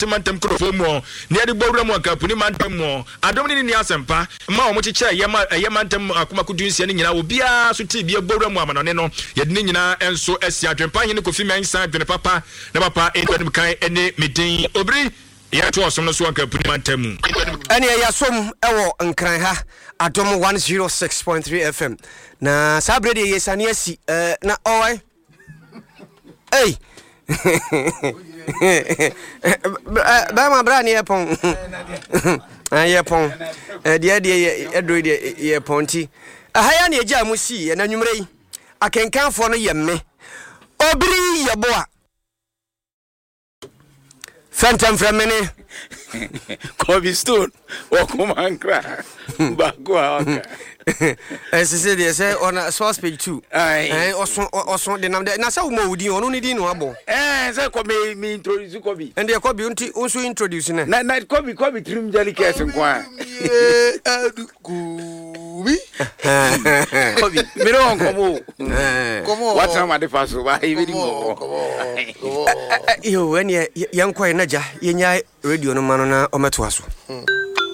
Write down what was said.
mantem krofo mu ne de bowura mu akapuni mantem mu adom ni asempa ma o mo cheche yemantem akoma kudunsia ni nyina obia so ti bia bowura mu amanone no ye de nyina enso asi adwempa hene Kofi Mensa dwene papa na papa edwadum kan ene medin obri ya to osom no so akapuni mantem ene ya som ewo nkran ha adom 106.3 FM na sabrede yesani asi na oi hey ba ma bra ni epon yepon de edro de yepon ti ahaya na eja amusi na nwumre yi akenkanfo no yemme obiri yeboa Phantom from many Kobe Stone or Comancra Bagua. As I said, they say on a source page 2. I also the number. Nasa Modi only didn't know. So Kobe me introduce Kobe. And they Kobe also introducing it. Night Kobe trim jelly cats and choir. Kobe, me don't come on. What's on the first one? You when young Quay Naja, Yenya radio no man on a metwaso.